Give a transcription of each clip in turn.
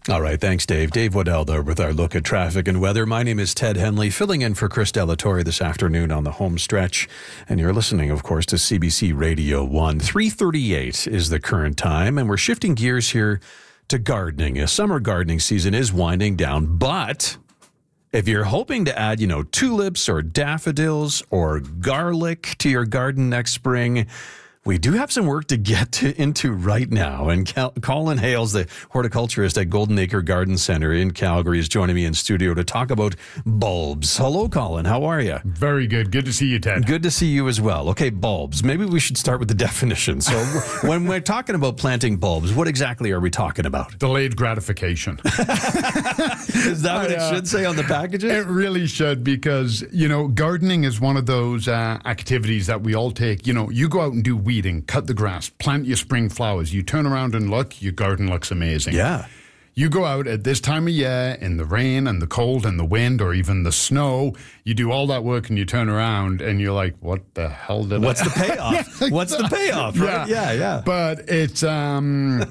All right, thanks, Dave. Dave Waddell there with our look at traffic and weather. My name is Ted Henley, filling in for Chris Delatorre this afternoon on the home stretch. And you're listening, of course, to CBC Radio 1. 3:38 is the current time, and we're shifting gears here to gardening. A summer gardening season is winding down, but if you're hoping to add, tulips or daffodils or garlic to your garden next spring, we do have some work to get into right now. And Colin Hales, the horticulturist at Golden Acre Garden Center in Calgary, is joining me in studio to talk about bulbs. Hello, Colin. How are you? Very good. Good to see you, Ted. Good to see you as well. Okay, bulbs. Maybe we should start with the definition. So when we're talking about planting bulbs, what exactly are we talking about? Delayed gratification. Is that what it should say on the packages? It really should, because, gardening is one of those activities that we all take. You go out and do weeding, cut the grass, plant your spring flowers. You turn around and look, your garden looks amazing. Yeah. You go out at this time of year in the rain and the cold and the wind or even the snow, you do all that work and you turn around and you're like, what the hell did What's the payoff? Yeah, What's the payoff, right? Yeah. But it's, in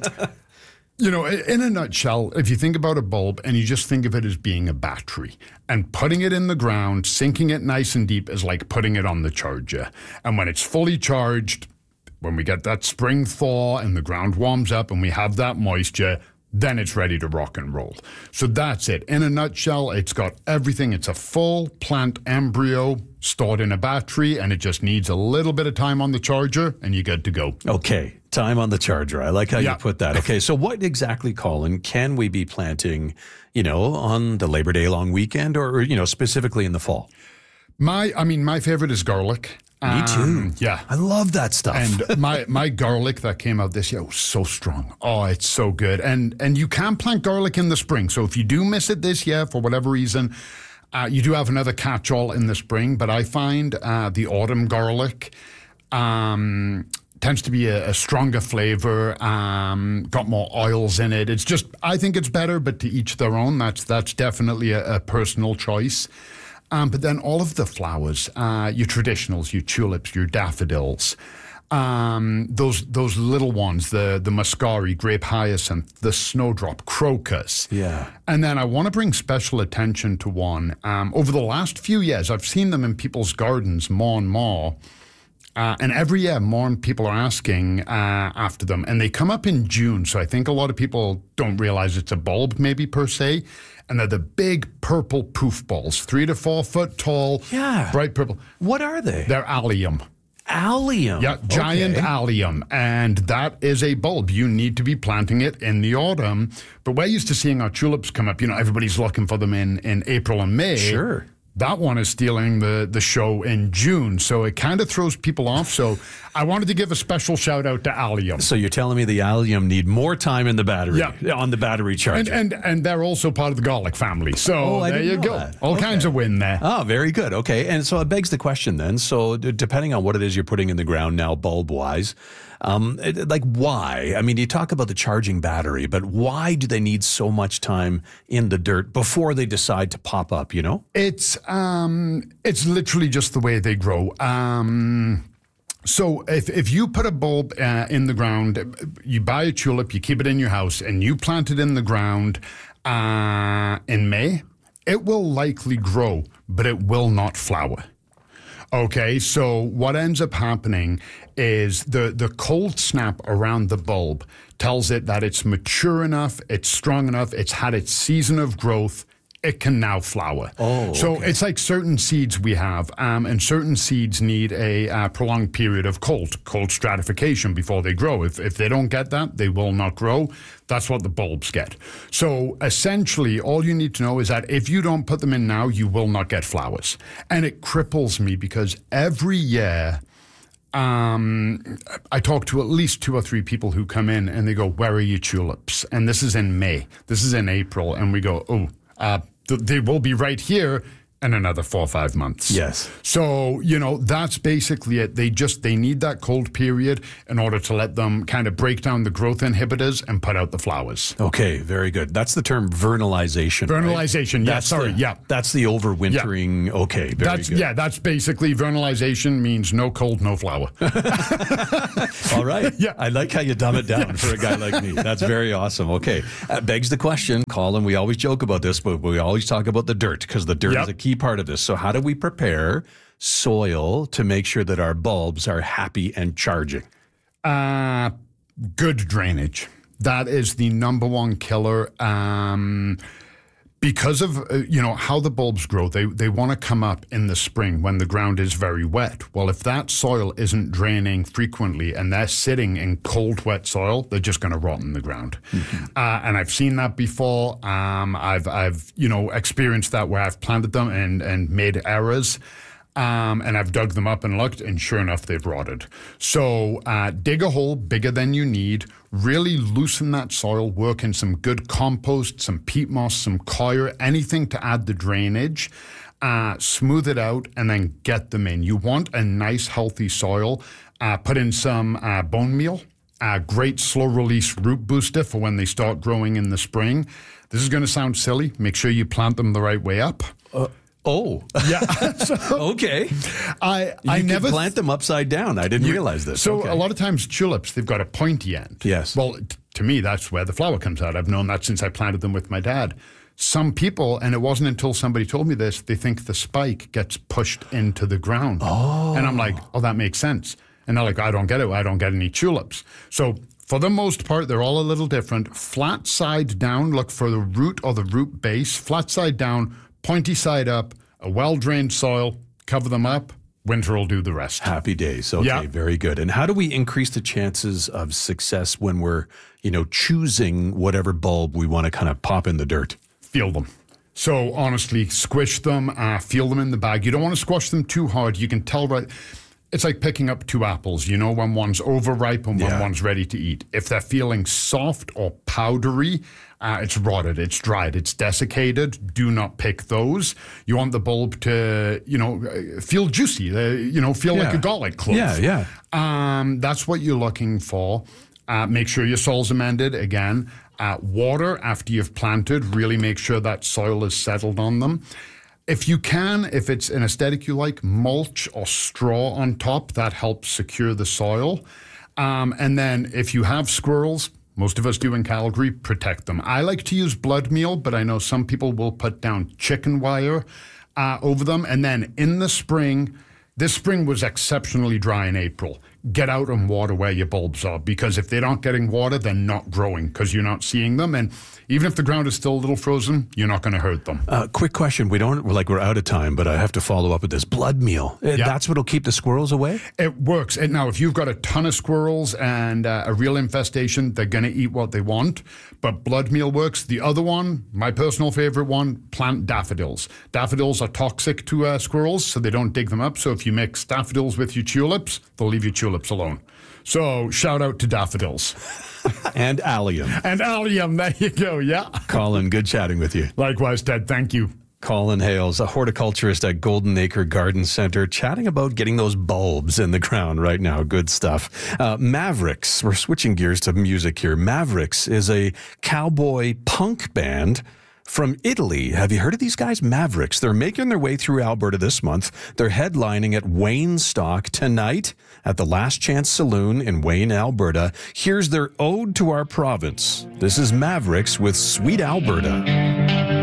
a nutshell, if you think about a bulb and you just think of it as being a battery, and putting it in the ground, sinking it nice and deep is like putting it on the charger. And when it's fully charged, when we get that spring thaw and the ground warms up and we have that moisture, then it's ready to rock and roll. So that's it. In a nutshell, it's got everything. It's a full plant embryo stored in a battery, and it just needs a little bit of time on the charger, and you're good to go. Okay, time on the charger. I like how you put that. Okay, so what exactly, Colin, can we be planting, on the Labor Day long weekend or specifically in the fall? My favorite is garlic. Me too. Yeah. I love that stuff. And my garlic that came out this year was so strong. Oh, it's so good. And you can plant garlic in the spring. So if you do miss it this year for whatever reason, you do have another catch-all in the spring. But I find the autumn garlic tends to be a stronger flavor, got more oils in it. It's just, I think it's better, but to each their own. That's definitely a personal choice. But then all of the flowers, your traditionals, your tulips, your daffodils, those little ones, the muscari, grape hyacinth, the snowdrop, crocus. Yeah. And then I want to bring special attention to one. Over the last few years, I've seen them in people's gardens more and more. And every year, more people are asking after them. And they come up in June, so I think a lot of people don't realize it's a bulb maybe per se. And they're the big purple poof balls, 3 to 4 foot tall, bright purple. What are they? They're allium. Allium? Yeah, giant allium. And that is a bulb. You need to be planting it in the autumn. But we're used to seeing our tulips come up. Everybody's looking for them in April and May. Sure. That one is stealing the show in June, so it kind of throws people off. So I wanted to give a special shout out to allium. So you're telling me the allium need more time in the battery, on the battery charger. And they're also part of the garlic family. So there you go. That. All kinds of win there. Oh, very good. Okay. And so it begs the question then. So depending on what it is you're putting in the ground now, bulb-wise, why? I mean, you talk about the charging battery, but why do they need so much time in the dirt before they decide to pop up, It's literally just the way they grow. So if you put a bulb in the ground, you buy a tulip, you keep it in your house, and you plant it in the ground in May, it will likely grow, but it will not flower. Okay, so what ends up happening is the cold snap around the bulb tells it that it's mature enough, it's strong enough, it's had its season of growth, it can now flower. So it's like certain seeds we have, and certain seeds need a prolonged period of cold stratification before they grow. If they don't get that, they will not grow. That's what the bulbs get. So essentially, all you need to know is that if you don't put them in now, you will not get flowers. And it cripples me because every year, I talk to at least 2 or 3 people who come in and they go, where are your tulips? And this is in May. This is in April. And we go, they will be right here. and another 4 or 5 months. Yes. So, that's basically it. They need that cold period in order to let them kind of break down the growth inhibitors and put out the flowers. Okay, very good. That's the term vernalization. Vernalization, right? yeah, sorry, yeah. That's the overwintering. Yeah. Okay, very good. Yeah, that's basically vernalization means no cold, no flower. All right. Yeah. I like how you dumb it down for a guy like me. That's very awesome. Okay. Begs the question, Colin, we always joke about this, but we always talk about the dirt because the dirt is a key part of this. So how do we prepare soil to make sure that our bulbs are happy and charging? Good drainage. That is the number one killer. Because of how the bulbs grow, they want to come up in the spring when the ground is very wet. Well, if that soil isn't draining frequently and they're sitting in cold, wet soil, they're just going to rot in the ground. Mm-hmm. And I've seen that before. I've experienced that where I've planted them and made errors. And I've dug them up and looked, and sure enough, they've rotted. So dig a hole bigger than you need, really loosen that soil, work in some good compost, some peat moss, some coir, anything to add the drainage, smooth it out, and then get them in. You want a nice, healthy soil. Put in some bone meal, great slow-release root booster for when they start growing in the spring. This is going to sound silly. Make sure you plant them the right way up. Oh. Yeah. Okay. I never plant them upside down. I didn't realize this. So a lot of times tulips, they've got a pointy end. Yes. Well, to me, that's where the flower comes out. I've known that since I planted them with my dad. Some people, and it wasn't until somebody told me this, they think the spike gets pushed into the ground. Oh. And I'm like, oh, that makes sense. And they're like, I don't get it. I don't get any tulips. So for the most part, they're all a little different. Flat side down, look for the root or the root base. Flat side down, pointy side up, a well-drained soil, cover them up, winter will do the rest. Happy days. Okay, very good. And how do we increase the chances of success when we're, choosing whatever bulb we want to kind of pop in the dirt? Feel them. So honestly, squish them, feel them in the bag. You don't want to squash them too hard. You can tell right. It's like picking up two apples, when one's overripe and when one's ready to eat. If they're feeling soft or powdery, it's rotted, it's dried, it's desiccated. Do not pick those. You want the bulb to, feel juicy, feel like a garlic clove. Yeah. That's what you're looking for. Make sure your soil's amended again. Water after you've planted, really make sure that soil is settled on them. If you can, if it's an aesthetic you like, mulch or straw on top, that helps secure the soil. And then if you have squirrels, most of us do in Calgary, protect them. I like to use blood meal, but I know some people will put down chicken wire over them. And then in the spring, this spring was exceptionally dry in April. Get out and water where your bulbs are, because if they're not getting water, they're not growing because you're not seeing them. And even if the ground is still a little frozen, you're not going to hurt them. Quick question. We're out of time, but I have to follow up with this. Blood meal. That's what'll keep the squirrels away? It works. And now, if you've got a ton of squirrels and a real infestation, they're going to eat what they want. But blood meal works. The other one, my personal favorite one, plant daffodils. Daffodils are toxic to squirrels, so they don't dig them up. So if you mix daffodils with your tulips, they'll leave your tulips alone. So shout out to daffodils. And allium. And allium, there you go, yeah. Colin, good chatting with you. Likewise, Ted, thank you. Colin Hales, a horticulturist at Golden Acre Garden Center, chatting about getting those bulbs in the ground right now. Good stuff. Mavericks, we're switching gears to music here. Mavericks is a cowboy punk band from Italy. Have you heard of these guys? Mavericks. They're making their way through Alberta this month. They're headlining at Wayne Stock tonight at the Last Chance Saloon in Wayne, Alberta. Here's their ode to our province. This is Mavericks with Sweet Alberta.